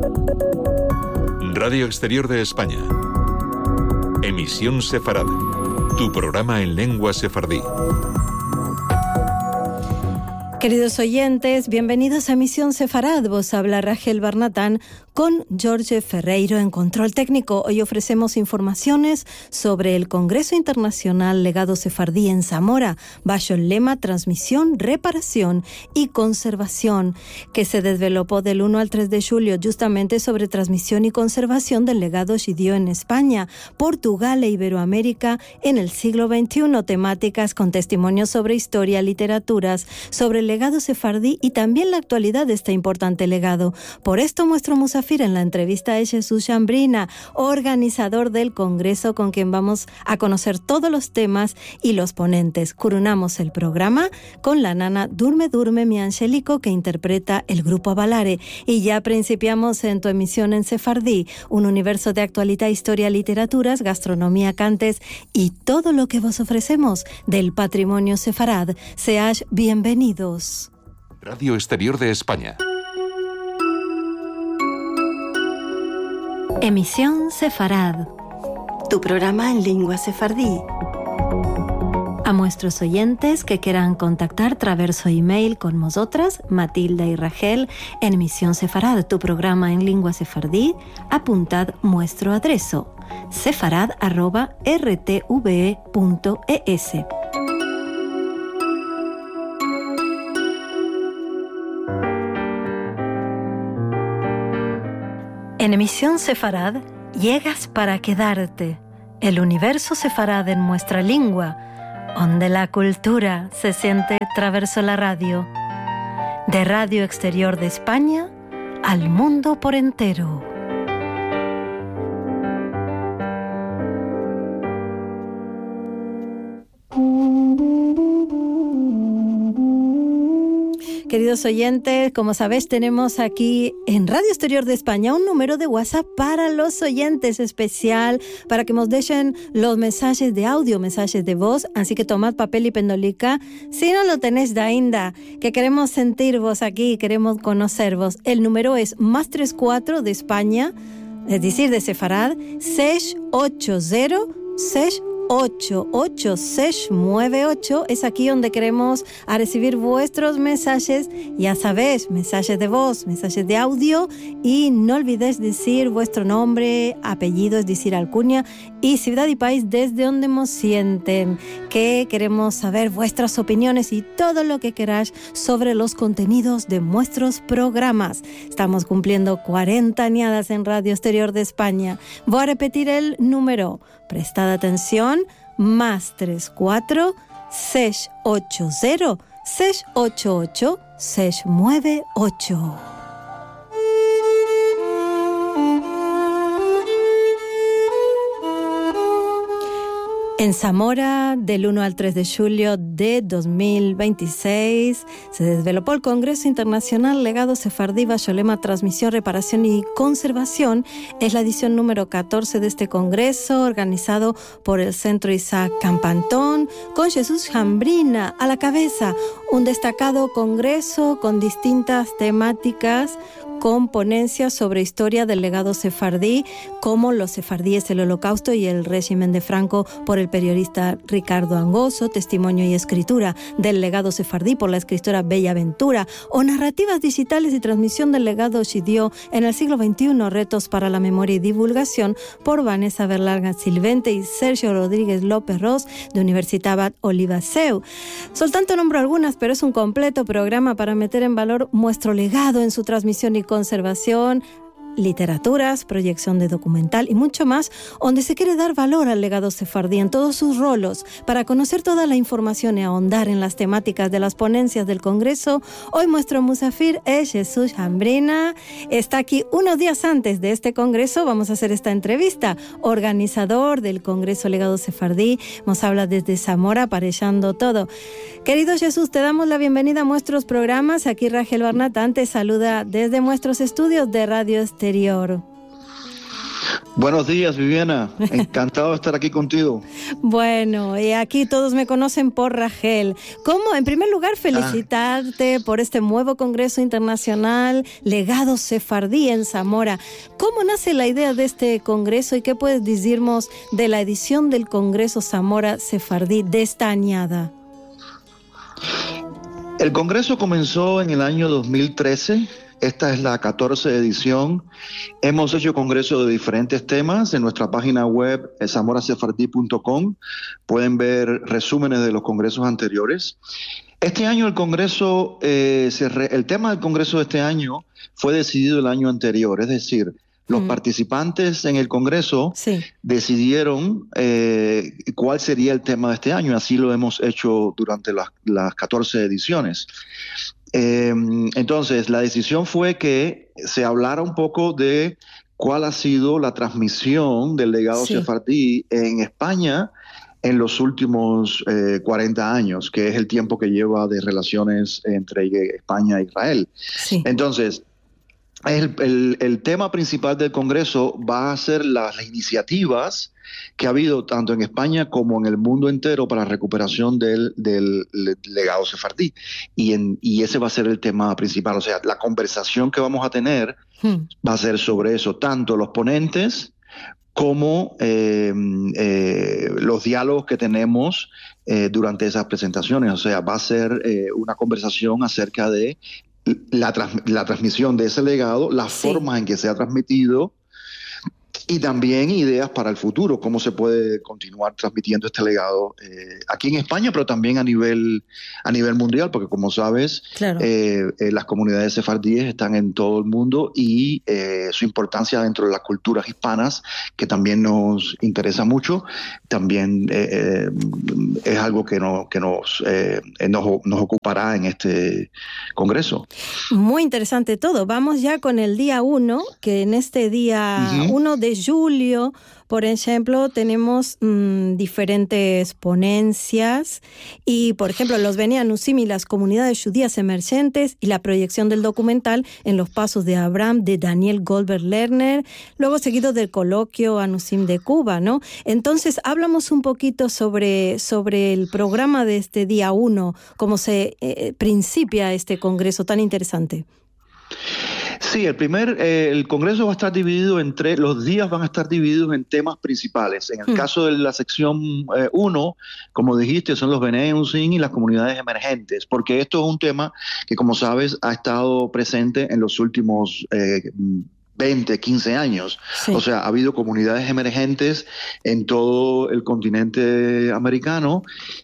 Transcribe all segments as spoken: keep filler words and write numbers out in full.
Radio Exterior de España. Emisión Sefarad. Tu programa en lengua sefardí. Queridos oyentes, bienvenidos a Misión Sefarad. Vos habla Rachel Barnatán con Jorge Ferreiro en control técnico. Hoy ofrecemos informaciones sobre el Congreso Internacional Legado Sefardí en Zamora, bajo el lema Transmisión, Reparación y Conservación, que se desvelopó del uno al tres de julio justamente sobre transmisión y conservación del legado judío en España, Portugal e Iberoamérica en el siglo veintiuno, temáticas con testimonios sobre historia, literaturas, sobre el legado sefardí y también la actualidad de este importante legado. Por esto muestro Musafir en la entrevista a Jesús Chambrina, organizador del Congreso, con quien vamos a conocer todos los temas y los ponentes. Curunamos el programa con la nana Durme Durme mi Angélico, que interpreta el grupo Avalare, y ya principiamos en tu emisión en sefardí, un universo de actualidad, historia, literaturas, gastronomía, cantes y todo lo que vos ofrecemos del patrimonio sefarad. Seáis bienvenidos. Radio Exterior de España. Emisión Sefarad, tu programa en lengua sefardí. A nuestros oyentes que quieran contactar traverso email con nosotras, Matilda y Rachel, en Emisión Sefarad, tu programa en lengua sefardí, apuntad nuestro adreso, sefarad arroba r t v e punto e s. En Emisión Sefarad, llegas para quedarte. El universo sefarad en nuestra lengua, donde la cultura se siente traverso la radio. De Radio Exterior de España al mundo por entero. Queridos oyentes, como sabéis, tenemos aquí en Radio Exterior de España un número de WhatsApp para los oyentes especial, para que nos dejen los mensajes de audio, mensajes de voz, así que tomad papel y pendolica. Si no lo tenéis de ainda, que queremos sentirvos aquí, queremos conocervos. El número es más tres cuatro de España, es decir, de Sefarad, seis ocho cero seis ocho ocho seis nueve ocho. Es aquí donde queremos a recibir vuestros mensajes, ya sabéis, mensajes de voz, mensajes de audio, y no olvidéis decir vuestro nombre, apellido, es decir, alcunia, y ciudad y país desde donde nos sienten, que queremos saber vuestras opiniones y todo lo que queráis sobre los contenidos de nuestros programas. Estamos cumpliendo cuarenta añadas en Radio Exterior de España. Voy a repetir el número, prestad atención, más tres cuatro seis ocho cero seis ocho ocho seis nueve ocho. En Zamora, del uno al tres de julio de dos mil veintiséis, se desvelopó el Congreso Internacional Legado Sefardí bajo el lema Transmisión, Reparación y Conservación. Es la edición número catorce de este congreso, organizado por el Centro Isaac Campantón, con Jesús Chambrina a la cabeza. Un destacado congreso con distintas temáticas, con ponencias sobre historia del legado sefardí, como los sefardíes, el Holocausto y el régimen de Franco, por el periodista Ricardo Angoso, testimonio y escritura del legado sefardí por la escritora Bella Ventura, o narrativas digitales y transmisión del legado judío en el siglo veintiuno, retos para la memoria y divulgación, por Vanessa Berlarga Silvente y Sergio Rodríguez López Ros, de Universitat Bat Oliva Seu. Soltanto nombro algunas, pero es un completo programa para meter en valor nuestro legado en su transmisión y conservación, literaturas, proyección de documental y mucho más, donde se quiere dar valor al legado sefardí en todos sus rolos. Para conocer toda la información y ahondar en las temáticas de las ponencias del Congreso, hoy nuestro musafir es Jesús Chambrina. Está aquí unos días antes de este Congreso. Vamos a hacer esta entrevista. Organizador del Congreso Legado Sefardí, nos habla desde Zamora, parechando todo. Querido Jesús, te damos la bienvenida a nuestros programas. Aquí Rachel Barnatán te saluda desde nuestros estudios de Radio Exterior. Buenos días, Viviana. Encantado de estar aquí contigo. Bueno, y aquí todos me conocen por Rachel. ¿Cómo? En primer lugar, felicitarte ah. por este nuevo Congreso Internacional Legado Sefardí en Zamora. ¿Cómo nace la idea de este congreso y qué puedes decirnos de la edición del Congreso Zamora Sefardí de esta añada? El congreso comenzó en el año dos mil trece. Esta es la catorce edición. Hemos hecho congresos de diferentes temas. En nuestra página web, zamora sefardí punto com, pueden ver resúmenes de los congresos anteriores. Este año el congreso, eh, se re, el tema del congreso de este año fue decidido el año anterior. Es decir, los mm. participantes en el congreso sí. decidieron eh, cuál sería el tema de este año. Así lo hemos hecho durante las, las catorce ediciones. Eh, entonces, la decisión fue que se hablara un poco de cuál ha sido la transmisión del legado sí. sefardí en España en los últimos eh, cuarenta años, que es el tiempo que lleva de relaciones entre España e Israel. Sí. Entonces, el, el, el tema principal del Congreso va a ser las, las iniciativas que ha habido tanto en España como en el mundo entero para la recuperación del, del, del legado sefardí. Y, en, y ese va a ser el tema principal. O sea, la conversación que vamos a tener hmm. va a ser sobre eso, tanto los ponentes como eh, eh, los diálogos que tenemos eh, durante esas presentaciones. O sea, va a ser eh, una conversación acerca de la, trans, la transmisión de ese legado, las sí. formas en que se ha transmitido, y también ideas para el futuro, cómo se puede continuar transmitiendo este legado eh, aquí en España, pero también a nivel a nivel mundial, porque como sabes, claro. eh, eh, las comunidades sefardíes están en todo el mundo y eh, su importancia dentro de las culturas hispanas, que también nos interesa mucho, también eh, es algo que, no, que nos, eh, nos, nos ocupará en este congreso. Muy interesante todo. Vamos ya con el día uno, que en este día uh-huh. uno de julio, por ejemplo, tenemos mmm, diferentes ponencias y, por ejemplo, los Bnei Anusim y las comunidades judías emergentes y la proyección del documental En los pasos de Abraham de Daniel Goldberg Lerner, luego seguido del coloquio Anusim de Cuba, ¿no? Entonces, hablamos un poquito sobre, sobre el programa de este día uno, cómo se eh, principia este congreso tan interesante. Sí, el primer, eh, el congreso va a estar dividido en tres, los días van a estar divididos en temas principales. En el hmm. caso de la sección uno, eh, como dijiste, son los Bnei Anusim y las comunidades emergentes, porque esto es un tema que, como sabes, ha estado presente en los últimos eh, veinte, quince años. Sí. O sea, ha habido comunidades emergentes en todo el continente americano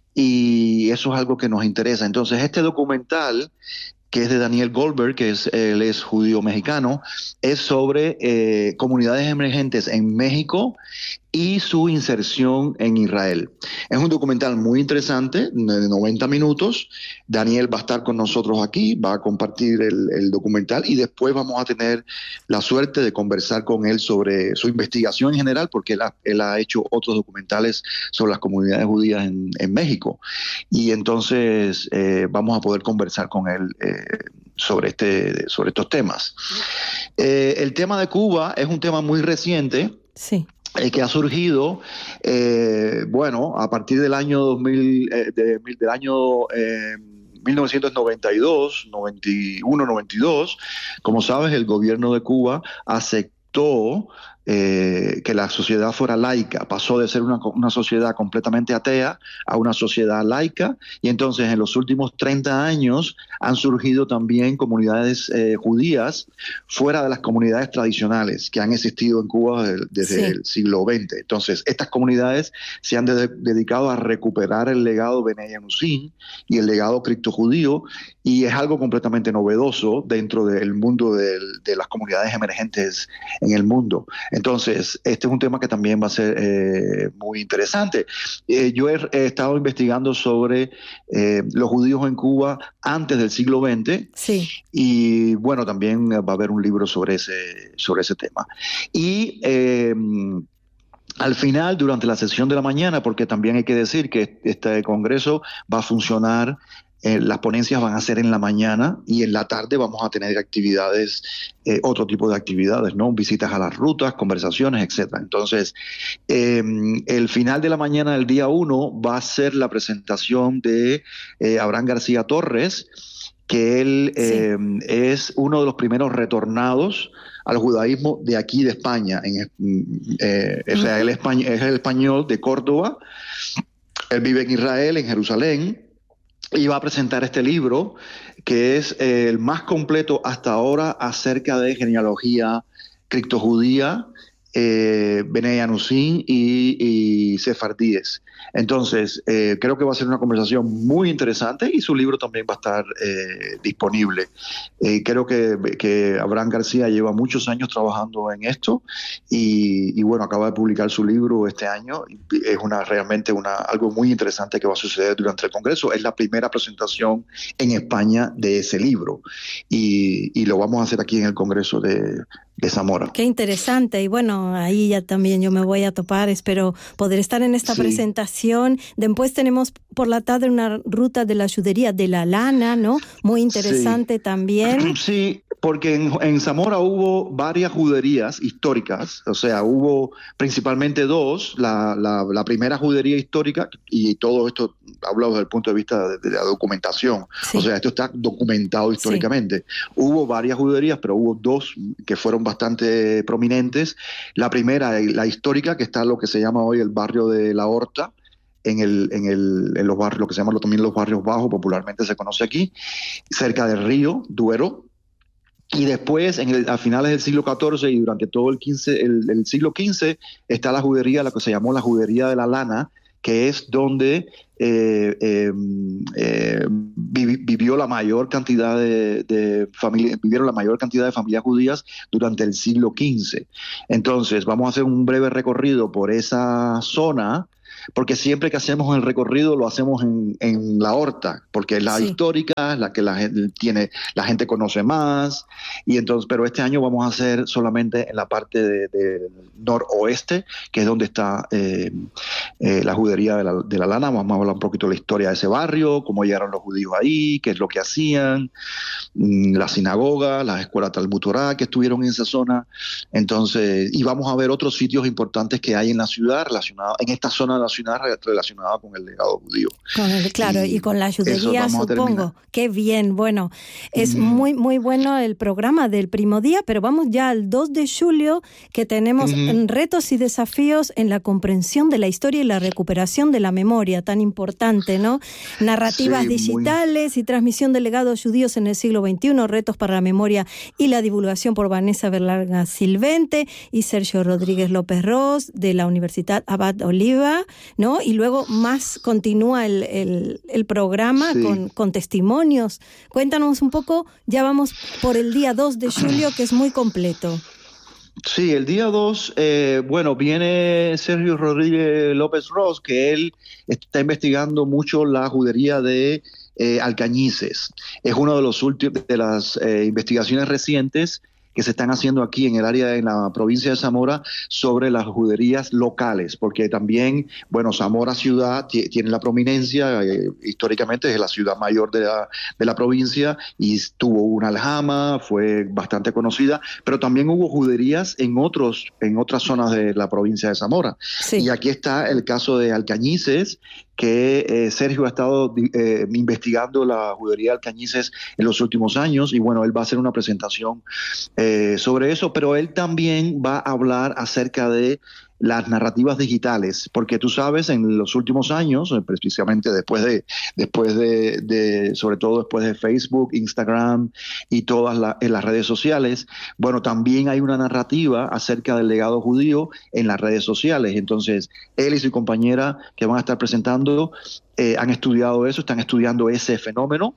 y eso es algo que nos interesa. Entonces, este documental, que es de Daniel Goldberg, que es, él es judío mexicano, es sobre eh, comunidades emergentes en México y su inserción en Israel. Es un documental muy interesante, de noventa minutos. Daniel va a estar con nosotros aquí, va a compartir el, el documental y después vamos a tener la suerte de conversar con él sobre su investigación en general, porque él ha, él ha hecho otros documentales sobre las comunidades judías en, en México. Y entonces eh, vamos a poder conversar con él eh, sobre, este, sobre estos temas. Eh, el tema de Cuba es un tema muy reciente. Sí. Eh, que ha surgido, eh, bueno, a partir del año dos mil, eh, de, del año eh, mil novecientos noventa y dos, noventa y uno, noventa y dos. Como sabes, el gobierno de Cuba aceptó eh, que la sociedad fuera laica, pasó de ser una, una sociedad completamente atea a una sociedad laica, y entonces en los últimos treinta años han surgido también comunidades eh, judías fuera de las comunidades tradicionales que han existido en Cuba desde, desde sí. el siglo veinte. Entonces, estas comunidades se han de, dedicado a recuperar el legado Bnei Anusim y el legado criptojudío, y es algo completamente novedoso dentro del mundo de, de las comunidades emergentes en el mundo. Entonces, este es un tema que también va a ser eh, muy interesante. Eh, yo he, he estado investigando sobre eh, los judíos en Cuba antes del siglo veinte, sí. y bueno, también va a haber un libro sobre ese, sobre ese tema. Y eh, al final, durante la sesión de la mañana, porque también hay que decir que este congreso va a funcionar Eh, las ponencias van a ser en la mañana y en la tarde vamos a tener actividades, eh, otro tipo de actividades, ¿no? Visitas a las rutas, conversaciones, etcétera. Entonces, eh, el final de la mañana del día uno va a ser la presentación de eh, Abraham García Torres, que él eh, sí. es uno de los primeros retornados al judaísmo de aquí de España. En, eh, o sea, él es, es el español de Córdoba, él vive en Israel, en Jerusalén, y va a presentar este libro que es eh, el más completo hasta ahora acerca de genealogía criptojudía, eh, Bnei Anusim y, y sefardíes. Entonces, eh, creo que va a ser una conversación muy interesante y su libro también va a estar eh, disponible. Eh, creo que, que Abraham García lleva muchos años trabajando en esto y, y bueno, acaba de publicar su libro este año. Es una realmente una, algo muy interesante que va a suceder durante el Congreso. Es la primera presentación en España de ese libro y, y lo vamos a hacer aquí en el Congreso de de Zamora. Qué interesante, y bueno, ahí ya también yo me voy a topar, espero poder estar en esta sí. presentación. Después tenemos por la tarde una ruta de la ayudería de la lana, ¿no? Muy interesante sí. también. Sí, porque en, en Zamora hubo varias juderías históricas, o sea, hubo principalmente dos, la, la, la primera judería histórica, y todo esto hablo desde el punto de vista de, de la documentación, sí. o sea, esto está documentado históricamente. Sí. Hubo varias juderías, pero hubo dos que fueron bastante prominentes. La primera, la histórica, que está en lo que se llama hoy el barrio de La Horta, en, el, en, el, en los barrios, lo que se llama también los barrios bajos, popularmente se conoce aquí, cerca del río Duero. Y después, en el, a finales del siglo catorce y durante todo el, quince, el, el siglo quince, está la judería, la que se llamó la judería de la lana, que es donde eh, eh, eh, vivi, vivió la mayor cantidad de, de familia, vivieron la mayor cantidad de familias judías durante el siglo quince. Entonces, vamos a hacer un breve recorrido por esa zona, porque siempre que hacemos el recorrido lo hacemos en, en La Horta, porque es la sí. histórica, la que la gente tiene, la gente conoce más, y entonces, pero este año vamos a hacer solamente en la parte del de noroeste, que es donde está eh, eh, la judería de la, de la lana. Vamos a hablar un poquito de la historia de ese barrio, cómo llegaron los judíos ahí, qué es lo que hacían, la sinagoga, las escuelas Talmud Torah que estuvieron en esa zona. Entonces, y vamos a ver otros sitios importantes que hay en la ciudad, relacionados en esta zona de la ciudad relacionada con el legado judío. Con el, claro, y, y con la ayudería, supongo. Qué bien, bueno, es mm. muy muy bueno el programa del primo día, pero vamos ya al dos de julio, que tenemos mm-hmm. retos y desafíos en la comprensión de la historia y la recuperación de la memoria, tan importante, ¿no? Narrativas sí, digitales muy... y transmisión de legados judíos en el siglo veintiuno, retos para la memoria y la divulgación, por Vanessa Berlanga Silvente y Sergio Rodríguez López Ros, de la Universidad Abad Oliva, ¿no? Y luego más continúa el, el, el programa sí. con, con testimonios. Cuéntanos un poco, ya vamos por el día dos de julio, que es muy completo. Sí, el día dos, eh, bueno, viene Sergio Rodríguez López Ros, que él está investigando mucho la judería de eh, Alcañices. Es uno de los últimos de las eh, investigaciones recientes que se están haciendo aquí en el área, en la provincia de Zamora, sobre las juderías locales, porque también, bueno, Zamora ciudad t- tiene la prominencia, eh, históricamente es la ciudad mayor de la, de la provincia y tuvo una aljama, fue bastante conocida, pero también hubo juderías en otros, en otras zonas de la provincia de Zamora. Sí. Y aquí está el caso de Alcañices, que eh, Sergio ha estado eh, investigando la judería de Alcañices en los últimos años, y bueno, él va a hacer una presentación eh, sobre eso, pero él también va a hablar acerca de las narrativas digitales, porque tú sabes, en los últimos años, precisamente después de, después de, de sobre todo después de Facebook, Instagram y todas la, en las redes sociales, bueno, también hay una narrativa acerca del legado judío en las redes sociales. Entonces, él y su compañera que van a estar presentando eh, han estudiado eso, están estudiando ese fenómeno.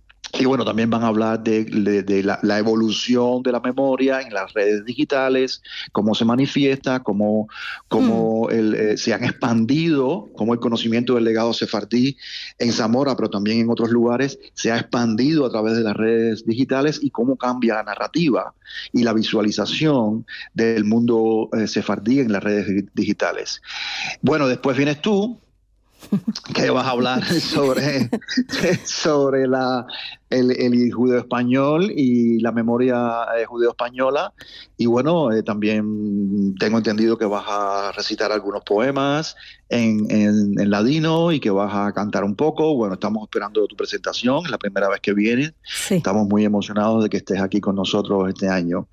Y bueno, también van a hablar de, de, de la, la evolución de la memoria en las redes digitales, cómo se manifiesta, cómo, cómo mm. el, eh, se han expandido, cómo el conocimiento del legado sefardí en Zamora, pero también en otros lugares, se ha expandido a través de las redes digitales, y cómo cambia la narrativa y la visualización del mundo eh, sefardí en las redes digitales. Bueno, después vienes tú, que vas a hablar sobre, sobre la, el, el judeo-español y la memoria eh, judeo-española. Y bueno, eh, también tengo entendido que vas a recitar algunos poemas en, en, en ladino y que vas a cantar un poco. Bueno, estamos esperando tu presentación, es la primera vez que vienes. Sí. Estamos muy emocionados de que estés aquí con nosotros este año.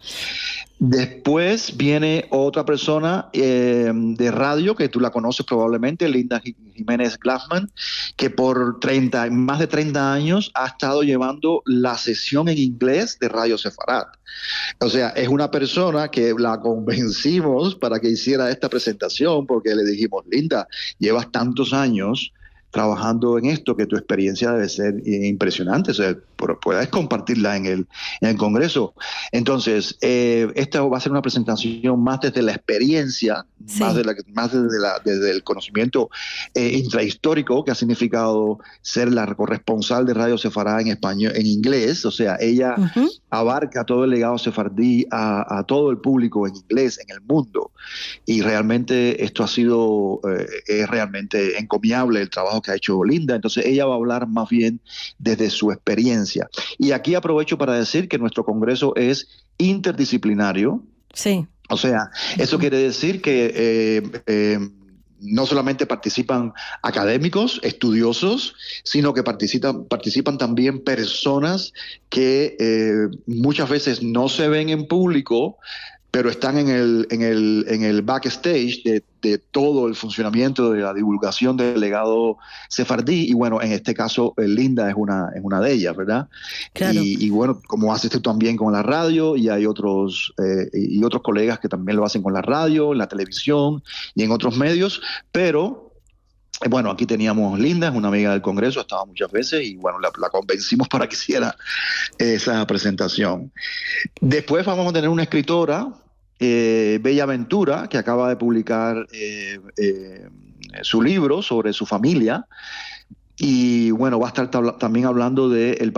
Después viene otra persona eh, de radio que tú la conoces probablemente, Linda Jiménez Glassman, que por treinta, más de treinta años ha estado llevando la sesión en inglés de Radio Sefarad. O sea, es una persona que la convencimos para que hiciera esta presentación porque le dijimos, Linda, llevas tantos años trabajando en esto, que tu experiencia debe ser impresionante, o sea, puedes compartirla en el, en el Congreso. Entonces, eh, esta va a ser una presentación más desde la experiencia, sí. más, de la, más desde, la, desde el conocimiento eh, intrahistórico que ha significado ser la corresponsal de Radio Sefarad en español, en inglés, o sea, ella uh-huh. abarca todo el legado sefardí a, a todo el público en inglés, en el mundo, y realmente esto ha sido, eh, es realmente encomiable el trabajo que ha hecho Linda. Entonces ella va a hablar más bien desde su experiencia. Y aquí aprovecho para decir que nuestro congreso es interdisciplinario. Sí. O sea, eso quiere decir que eh, eh, no solamente participan académicos, estudiosos, sino que participan, participan también personas que eh, muchas veces no se ven en público, pero están en el, en el, en el backstage de, de todo el funcionamiento de la divulgación del legado sefardí. Y bueno, en este caso, Linda es una, es una de ellas, ¿verdad? Claro. Y, y bueno, como haces tú también con la radio, y hay otros, eh, y otros colegas que también lo hacen con la radio, la televisión y en otros medios, pero... Bueno, aquí teníamos Linda, es una amiga del Congreso, estaba muchas veces y bueno, la, la convencimos para que hiciera esa presentación. Después vamos a tener una escritora, eh, Bella Ventura, que acaba de publicar eh, eh, su libro sobre su familia y bueno, va a estar tabla- también hablando de el